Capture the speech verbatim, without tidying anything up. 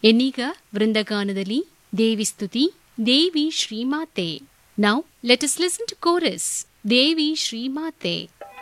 ಇನ್ನೀಗ ವೃಂದಗಾನದಲ್ಲಿ ದೇವಿ ಸ್ತುತಿ, ದೇವಿ Shrimate. Now let us listen to chorus. Devi Shrimate.